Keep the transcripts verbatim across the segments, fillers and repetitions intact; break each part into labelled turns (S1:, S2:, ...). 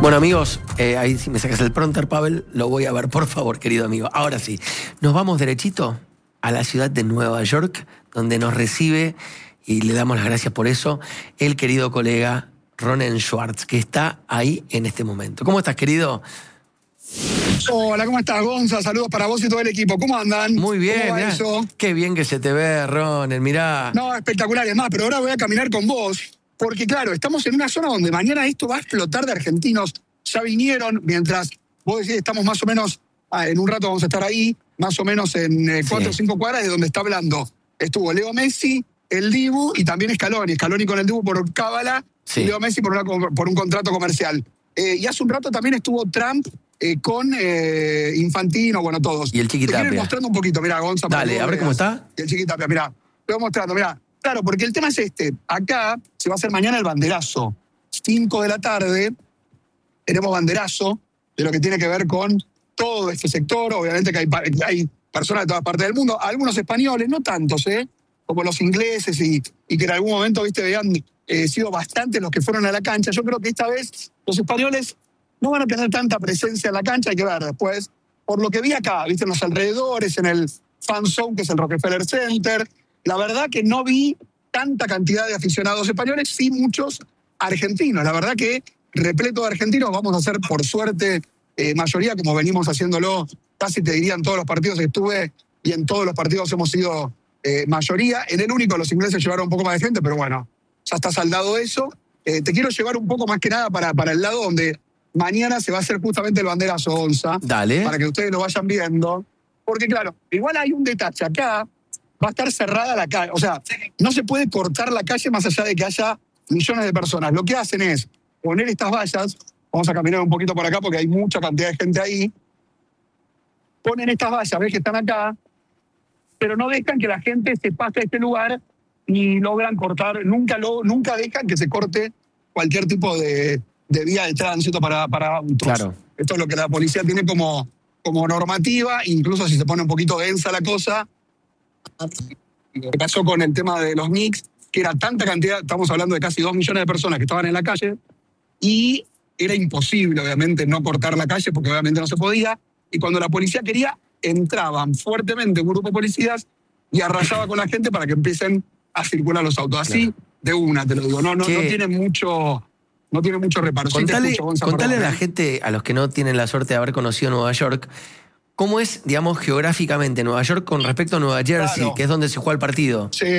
S1: Bueno, amigos, eh, ahí si me sacas el pronter, Pavel, lo voy a ver, por favor, querido amigo. Ahora sí, nos vamos derechito a la ciudad de Nueva York, donde nos recibe, y le damos las gracias por eso, el querido colega Ronen Schwartz, que está ahí en este momento. ¿Cómo estás, querido?
S2: Hola, ¿cómo estás, Gonza? Saludos para vos y todo el equipo. ¿Cómo andan?
S1: Muy bien,
S2: ¿Cómo va
S1: mirá,
S2: eso?
S1: Qué bien que se te ve, Ronen, mirá.
S2: No, espectacular. Es más, pero ahora voy a caminar con vos, porque claro, estamos en una zona donde mañana esto va a explotar de argentinos. Ya vinieron, mientras vos decís, estamos más o menos, ah, en un rato vamos a estar ahí, más o menos en eh, cuatro o
S1: Sí.
S2: cinco cuadras de donde está hablando. Estuvo Leo Messi, el Dibu y también Scaloni. Scaloni con el Dibu por cábala,
S1: Sí.
S2: y Leo Messi por, una, por un contrato comercial. Eh, y hace un rato también estuvo Trump eh, con eh, Infantino, bueno, todos.
S1: Y el Chiqui
S2: Te quiero ir
S1: Tapia.
S2: mostrando un poquito, mira, Gonza. para
S1: Dale,
S2: que vos
S1: a ver cómo
S2: veas.
S1: está.
S2: Y el Chiqui Tapia, mira, te voy mostrando, mira. Claro, porque el tema es este. Acá se va a hacer mañana el banderazo. cinco de la tarde, tenemos banderazo de lo que tiene que ver con todo este sector. Obviamente que hay, hay personas de todas partes del mundo, algunos españoles, no tantos, ¿eh? Como los ingleses y, y que en algún momento, viste, habían eh, sido bastantes los que fueron a la cancha. Yo creo que esta vez los españoles no van a tener tanta presencia en la cancha, hay que ver después. Por lo que vi acá, viste, en los alrededores, en el Fan Zone, que es el Rockefeller Center, la verdad que no vi tanta cantidad de aficionados españoles, sí muchos argentinos. La verdad que repleto de argentinos, vamos a hacer por suerte eh, mayoría, como venimos haciéndolo, casi te diría en todos los partidos que estuve, y en todos los partidos hemos sido eh, mayoría. En el único los ingleses llevaron un poco más de gente, pero bueno, ya está saldado eso. Eh, te quiero llevar un poco más que nada para, para el lado donde mañana se va a hacer justamente el banderazo, Gonza.
S1: Dale.
S2: Para que ustedes lo vayan viendo. Porque claro, igual hay un detalle acá, va a estar cerrada la calle. O sea, no se puede cortar la calle más allá de que haya millones de personas. Lo que hacen es poner estas vallas, vamos a caminar un poquito por acá porque hay mucha cantidad de gente ahí, ponen estas vallas, ves que están acá, pero no dejan que la gente se pase a este lugar y logran cortar, nunca, lo, nunca dejan que se corte cualquier tipo de, de vía de tránsito para, para autos.
S1: Claro.
S2: Esto es lo que la policía tiene como, como normativa, incluso si se pone un poquito densa la cosa. Lo que pasó con el tema de los Knicks, que era tanta cantidad, estamos hablando de casi dos millones de personas que estaban en la calle, y era imposible, obviamente, no cortar la calle, porque obviamente no se podía, y cuando la policía quería, entraban fuertemente un grupo de policías y arrasaba con la gente para que empiecen a circular los autos. Así,
S1: Claro.
S2: de una, te lo digo, no, no,
S1: ¿Qué?
S2: no tiene mucho... No tiene mucho reparo. Sí, te
S1: Contale,
S2: escucho, Gonza,
S1: contale a
S2: perdón,
S1: la
S2: ¿eh?
S1: gente, a los que no tienen la suerte de haber conocido Nueva York, ¿cómo es, digamos, geográficamente Nueva York con respecto a Nueva Jersey,
S2: Claro.
S1: que es donde se juega el partido?
S2: Sí,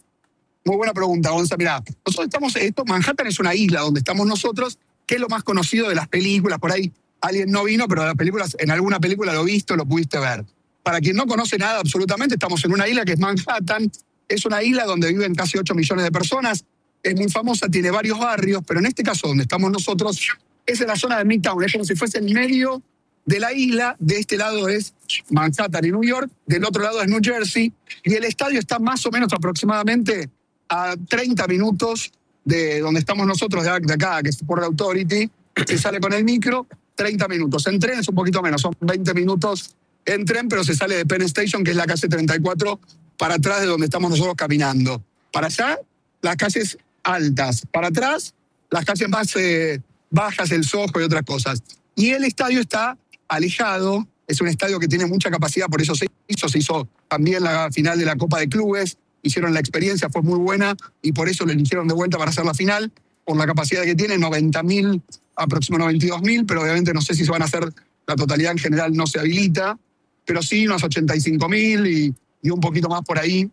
S2: muy buena pregunta, Gonza. Mirá, nosotros estamos, esto, Manhattan es una isla donde estamos nosotros, que es lo más conocido de las películas. Por ahí alguien no vino, pero las películas, en alguna película lo viste, lo pudiste ver. Para quien no conoce nada absolutamente, estamos en una isla que es Manhattan. Es una isla donde viven casi ocho millones de personas. Es muy famosa, tiene varios barrios, pero en este caso donde estamos nosotros es en la zona de Midtown. Es como si fuese en medio de la isla. De este lado es Manhattan y New York, del otro lado es New Jersey, y el estadio está más o menos aproximadamente a treinta minutos de donde estamos nosotros, de acá, que es por la Authority. Se sale con el micro, treinta minutos. En tren es un poquito menos, son veinte minutos en tren, pero se sale de Penn Station, que es la calle treinta y cuatro, para atrás de donde estamos nosotros caminando. Para allá, las calles altas. Para atrás, las calles más eh, bajas, el Soho y otras cosas. Y el estadio está alejado, es un estadio que tiene mucha capacidad, por eso se hizo, se hizo también la final de la Copa de Clubes, hicieron la experiencia, fue muy buena, y por eso lo eligieron de vuelta para hacer la final, por la capacidad que tiene, noventa mil, aproximadamente noventa y dos mil, pero obviamente no sé si se van a hacer, la totalidad en general no se habilita, pero sí unos ochenta y cinco mil y, y un poquito más por ahí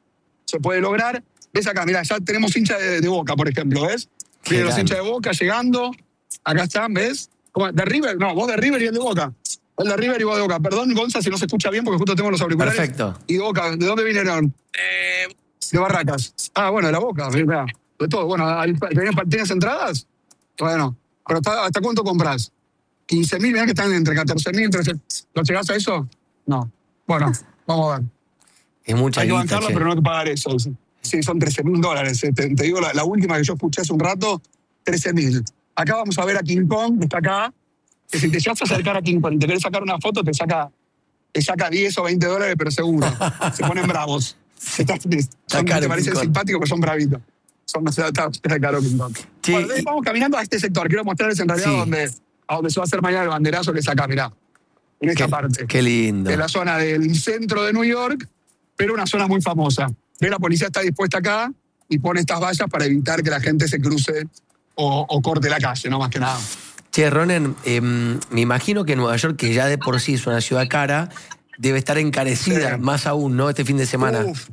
S2: se puede lograr. Ves acá, mirá, ya tenemos hincha de, de Boca, por ejemplo, ¿ves? Vienen los hinchas de Boca llegando, acá están, ¿ves? ¿Cómo? ¿De River? No, vos de River y el de Boca. El de River y vos de Boca. Perdón, Gonza, si no se escucha bien, porque justo tengo los auriculares.
S1: Perfecto.
S2: Y de Boca, ¿de dónde vinieron?
S3: Eh,
S2: De Barracas. Ah, bueno, de la Boca, mirá. De todo. Bueno, ¿tienes, ¿tienes entradas? Bueno, pero ¿hasta, hasta cuánto compras? quince mil, mirá que están entre catorce mil, trece. ¿Lo llegás a eso? No. Bueno, vamos a ver.
S1: Es mucha
S2: Hay que
S1: guita,
S2: bancarlo,
S1: che.
S2: pero no hay que pagar eso. Sí, son trece mil dólares. Te, te digo, la, la última que yo escuché hace un rato, trece mil. Acá vamos a ver a King Kong, que está acá. Que si te llegas a acercar a King Kong y te querés sacar una foto, te saca, te saca diez o veinte dólares, pero seguro. Se ponen bravos. Está, son,
S1: caro
S2: te parecen
S1: King Kong.
S2: simpáticos, pero son bravitos. Son, está, está caro King Kong.
S1: Sí,
S2: Bueno,
S1: y-
S2: vamos caminando a este sector. Quiero mostrarles en realidad
S1: Sí.
S2: donde a donde se va a hacer mañana el banderazo que es acá, mirá. En esta
S1: qué,
S2: parte.
S1: Qué lindo.
S2: De la zona del centro de New York, pero una zona muy famosa. Ve, la policía está dispuesta acá y pone estas vallas para evitar que la gente se cruce o, o corte la calle, no más que nada.
S1: Che, Ronen, eh, me imagino que Nueva York, que ya de por sí es una ciudad cara, debe estar encarecida,
S2: Sí.
S1: más aún, ¿no? Este fin de semana.
S2: Uf.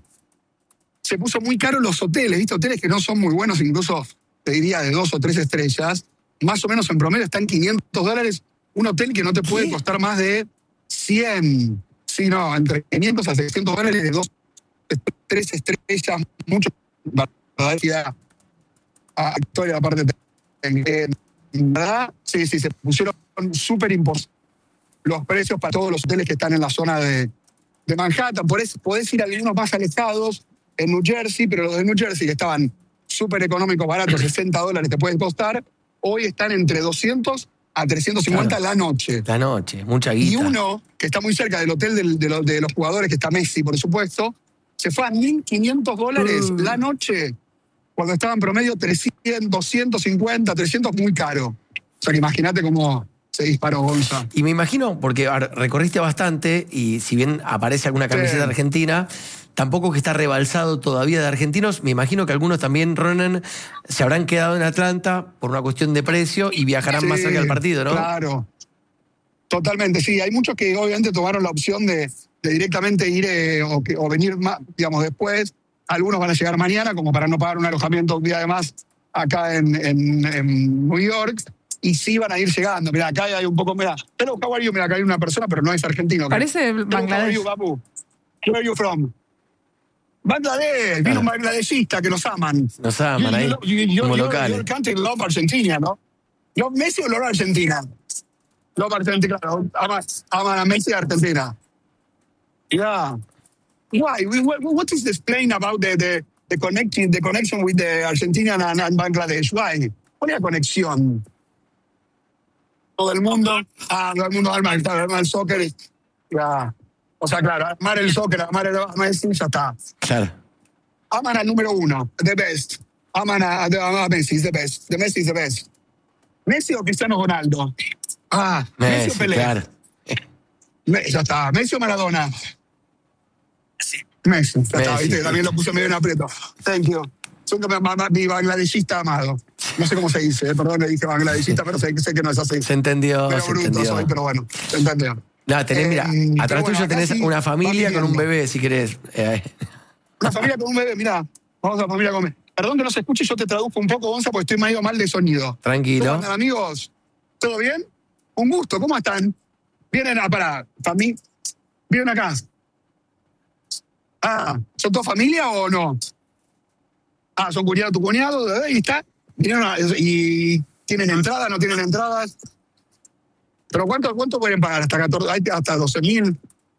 S2: Se puso muy caro los hoteles, ¿viste? Hoteles que no son muy buenos, incluso te diría de dos o tres estrellas. Más o menos en promedio están quinientos dólares. Un hotel que no te puede
S1: ¿Qué?
S2: costar más de cien. Sí, no, entre quinientos a seiscientos dólares de dos, tres estrellas, mucho. Verdad, a historia aparte. En verdad, sí, sí, se pusieron súper importantes los precios para todos los hoteles que están en la zona de, de Manhattan. Podés, podés ir a algunos más alejados en New Jersey, pero los de New Jersey que estaban súper económicos, baratos, sesenta dólares te pueden costar, hoy están entre doscientos a trescientos cincuenta
S1: Claro.
S2: la noche.
S1: La noche, mucha guita.
S2: Y uno, que está muy cerca del hotel del- de, los, de los jugadores, que está Messi, por supuesto, se fue a mil quinientos dólares
S1: Mm.
S2: la noche, cuando estaba en promedio trescientos, doscientos cincuenta, trescientos, muy caro. O sea, que imagínate cómo se disparó Gonza.
S1: Y me imagino, porque a ver, recorriste bastante y si bien aparece alguna camiseta
S2: Sí.
S1: argentina, tampoco que está rebalsado todavía de argentinos. Me imagino que algunos también, Ronen, se habrán quedado en Atlanta por una cuestión de precio y viajarán
S2: Sí,
S1: más cerca del partido, ¿no?
S2: Claro. Totalmente, sí. Hay muchos que obviamente tomaron la opción de, de directamente ir eh, o, que- o venir, más, digamos, después. Algunos van a llegar mañana, como para no pagar un alojamiento un día de más acá en, en, en New York. Y sí van a ir llegando. Mira, acá hay un poco, mira, hello, how are you? Mira, acá hay una persona, pero no es argentino.
S3: Parece
S2: Hello, how are
S3: Bangladesh.
S2: you, Babu? Where are you from? Bangladesh, vino un bangladesista que nos aman.
S1: Nos aman ahí,
S2: You- you- you-
S1: como
S2: your-
S1: locales.
S2: your country love Argentina, ¿no? Love Messi o love Argentina? Love Argentina, claro. Aman, aman a Messi y a Argentina. Yeah. Why? What, what is explain about the, the, the, connecting, the connection with the Argentina and, and Bangladesh? Why? ¿Cuál es la conexión? Todo el mundo, ah, todo el mundo ama, ama el soccer. Ya. O sea, claro, amar el soccer, amar el, a Messi, ya está.
S1: Claro.
S2: Aman al número uno, the best. Aman a, a, a Messi, the best. The Messi is the best. ¿Messi o Cristiano Ronaldo? Ah, Messi, o
S1: Messi,
S2: Pelé.
S1: claro.
S2: Me- ya está. ¿Messi o Maradona? Messi. Ya está,
S1: Messi.
S2: ¿viste? También lo puse medio en aprieto. Thank you. Soy mi, mi, mi bangladesista amado. No sé cómo se dice, eh, perdón, le dije bangladesista, pero sé, sé que no es así.
S1: Se entendió,
S2: Pero
S1: se
S2: bruto
S1: entendió.
S2: soy, pero bueno, se entendió.
S1: No, tenés, mira,
S2: Eh,
S1: atrás
S2: pero bueno,
S1: tuyo
S2: acá
S1: tenés
S2: sí
S1: una
S2: va
S1: familia con un
S2: viniendo.
S1: bebé, si querés. Eh,
S2: Una familia con un bebé, mira. Vamos a la familia con bebé. Perdón que no se escuche, yo te traduzco un poco, Gonza, porque estoy medio mal de sonido.
S1: Tranquilo.
S2: ¿Cómo andan, amigos? ¿Todo bien? Un gusto, ¿cómo están? Vienen a, para, familia. Vienen acá. Ah, ¿son toda familia o no? Ah, son cuñado, tu cuñado, ¿eh? Y está. Vinieron a- y tienen entradas, no tienen entradas. ¿Pero cuánto, cuánto pueden pagar? ¿Hasta catorce, hay hasta doce mil?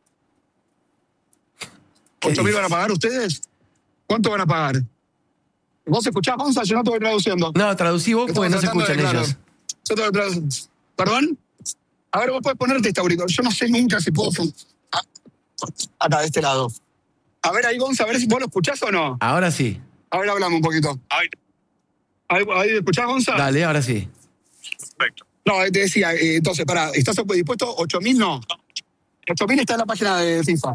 S1: ¿Qué
S2: ¿ocho mil
S1: dices?
S2: van a pagar ustedes? ¿Cuánto van a pagar? ¿Vos escuchás, Gonza? Yo no te voy traduciendo.
S1: No, traducí vos porque no se
S2: Estamos
S1: escuchan
S2: tratando de-
S1: ellos.
S2: claro. Yo te lo traduzco. ¿Perdón? A ver, vos podés ponerte este auricular. Yo no sé nunca si puedo... Ah, acá, de este lado. A ver, ahí, Gonza, a ver si vos lo escuchás o no.
S1: Ahora sí.
S2: A ver, hablamos un poquito. Ahí, ahí, ahí ¿escuchás, Gonza?
S1: Dale, ahora sí.
S2: Perfecto. No, te decía, eh, entonces, pará, ¿estás dispuesto? ¿ocho mil no? ocho mil está en la página de FIFA.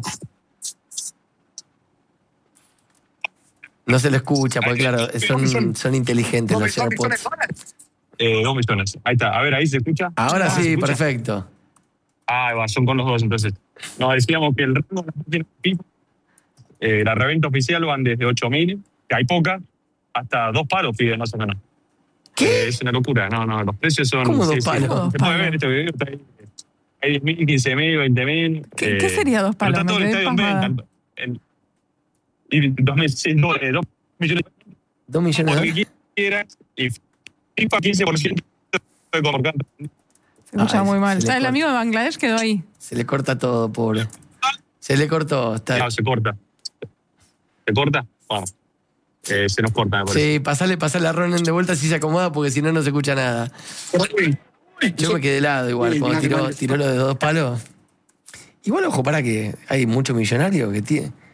S1: No se lo escucha, porque claro, son,
S2: son-
S1: son inteligentes
S2: ¿Dos
S1: los
S2: millones de
S1: AirPods.
S2: dólares?
S4: Eh, dos millones. Ahí está. A ver, ahí se escucha.
S1: Ahora
S4: Ah, ¿se
S1: sí,
S4: escucha?
S1: perfecto.
S4: Ah, va, son con los dos entonces. No, decíamos que el rango de la página FIFA, eh, la reventa oficial van desde ocho mil, que hay pocas, hasta dos palos piden más o menos.
S1: ¿Qué?
S4: Eh, es una locura. No, no, los precios son...
S1: ¿Cómo dos palos?
S3: ¿Cómo dos
S4: Se puede
S3: palos?
S4: ver este video. Está ahí. Hay diez mil, quince mil, veinte mil.
S3: ¿Qué- qué sería dos palos?
S4: Está todo el
S3: Me quedé
S4: estadio en
S3: pasmada.
S4: venta. En- Y dos, mil- sí, dos, eh, dos millones
S1: Dos millones de
S4: por lo
S1: dólares.
S4: que quieras. Y FIFA quince por ciento de comerciante.
S3: Se escucha
S1: Ay,
S3: muy mal.
S1: se le
S3: Ya el
S1: corta.
S3: amigo de Bangladesh quedó ahí.
S1: Se le corta todo, pobre. Se le cortó. Está...
S4: No, se corta. ¿Se corta? Bueno, eh, se nos corta, me parece.
S1: Sí, pasale, pasale a Ronen de vuelta si se acomoda, porque si no, no se escucha nada. Yo me quedé de lado igual,
S2: Sí,
S1: cuando
S2: mirá que
S1: tiró,
S2: mal.
S1: tiró lo de dos palos. Igual, ojo, para que hay muchos millonarios que tienen.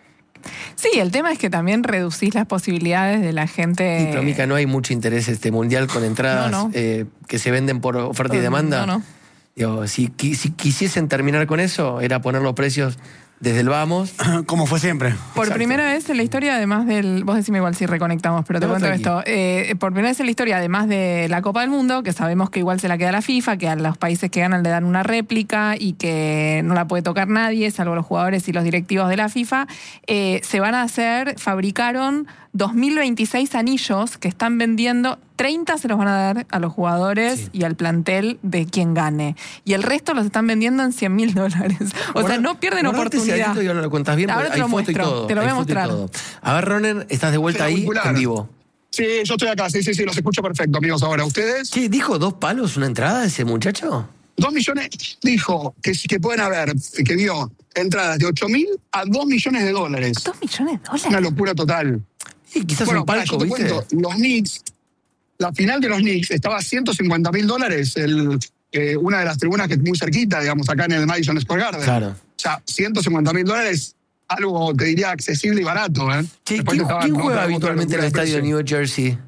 S3: Sí, el tema es que también reducís las posibilidades de la gente.
S1: Sí, pero Mica, no hay mucho interés este mundial con entradas
S3: No, no.
S1: eh, que se venden por oferta y demanda.
S3: No, no.
S1: Digo, si, qui- si quisiesen terminar con eso, era poner los precios desde el vamos.
S5: Como fue siempre.
S3: Por
S1: Exacto.
S3: primera vez en la historia, además del... Vos decime igual si reconectamos, pero te
S1: No,
S3: cuento
S1: tranqui.
S3: esto. Eh, por primera vez en la historia, además de la Copa del Mundo, que sabemos que igual se la queda la FIFA, que a los países que ganan le dan una réplica y que no la puede tocar nadie, salvo los jugadores y los directivos de la FIFA, eh, se van a hacer, fabricaron dos mil veintiséis anillos que están vendiendo, treinta se los van a dar a los jugadores
S1: Sí.
S3: y al plantel de quien gane. Y el resto los están vendiendo en cien mil dólares. O sea, no pierden
S1: Guardate ese
S3: oportunidad.
S1: adito y ahora lo cuentas bien,
S3: Ahora
S1: porque
S3: te
S1: hay
S3: lo
S1: foto y
S3: muestro,
S1: todo.
S3: te lo
S1: hay
S3: voy a
S1: foto y
S3: mostrar.
S1: todo. A ver, Ronen, estás de vuelta ahí
S2: Auricular.
S1: en vivo.
S2: Sí, yo estoy acá, sí, sí, sí, los escucho perfecto, amigos. Ahora, ¿ustedes?
S1: ¿Qué? ¿Dijo dos palos una entrada ese muchacho?
S2: Dos millones, dijo que, que pueden haber, que dio entradas de ocho mil a dos millones de dólares.
S3: Dos millones de
S2: Una
S3: dólares.
S2: locura total.
S1: Y quizás
S2: Bueno,
S1: un
S2: pará,
S1: palco,
S2: yo te
S1: ¿viste?
S2: cuento, los Knicks, la final de los Knicks estaba a ciento cincuenta mil dólares, el, eh, una de las tribunas que es muy cerquita, digamos, acá en el Madison Square Garden.
S1: Claro.
S2: O sea, ciento cincuenta mil dólares, algo, te diría, accesible y barato. ¿eh?
S1: Che,
S2: Después
S1: ¿quién,
S2: estaban-
S1: quién
S2: no,
S1: juega
S2: otra
S1: habitualmente en el
S2: locura de
S1: estadio de
S2: precio.
S1: New Jersey?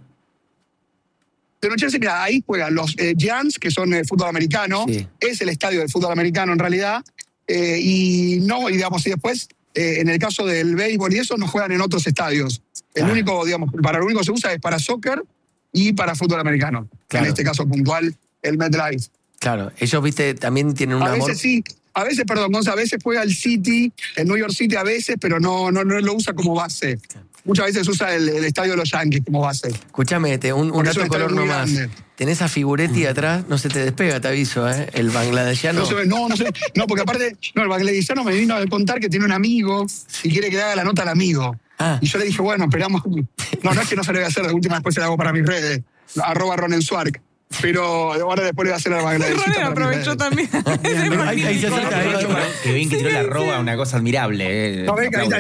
S2: De New Jersey, mira, ahí juegan los eh, Giants, que son eh, fútbol americano.
S1: Sí.
S2: Es el estadio del fútbol americano en realidad. Eh, y no, y digamos, y después, eh, en el caso del béisbol y eso, no juegan en otros estadios. El
S1: Ah.
S2: único, digamos, para lo único que se usa es para soccer y para fútbol americano.
S1: Claro.
S2: En este caso puntual, el MetLife.
S1: Claro, ellos, viste, también tienen un
S2: A
S1: amor.
S2: veces sí, a veces, perdón, Gonza, a veces juega el City, el New York City a veces, pero no, no, no lo usa como base. Muchas veces usa el, el estadio de los Yankees como base.
S1: Escúchame, te- un, un
S2: Porque es
S1: dato
S2: un
S1: color
S2: estadio muy
S1: nomás.
S2: grande.
S1: Tenés a Figuretti atrás, no se te despega, te aviso, ¿eh? El bangladesiano.
S2: No, se ve, no, no sé. No, porque aparte, no, el bangladesiano me vino a contar que tiene un amigo y quiere que le haga la nota al amigo.
S1: Ah.
S2: Y yo le dije, bueno, esperamos. No, no es que no se le voy a hacer, de última después se la hago para mis redes. Arroba Ronen Swark. Pero ahora después le voy a hacer al bangladesista.
S3: Ronen
S2: para mis
S3: aprovechó
S2: redes.
S3: también.
S1: Ahí- ahí se acerca, ahí.
S6: Que bien que tiró la arroba, una cosa admirable. eh.
S2: No, venga, ahí-